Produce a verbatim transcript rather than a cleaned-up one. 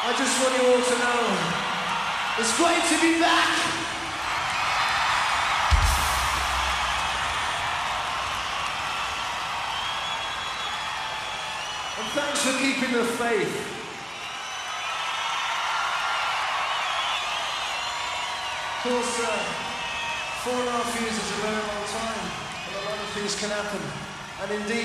I just want you all to know, it's great to be back. And thanks for keeping the faith. Of course, uh, four and a half years is a very long time, and a lot of things can happen. And indeed,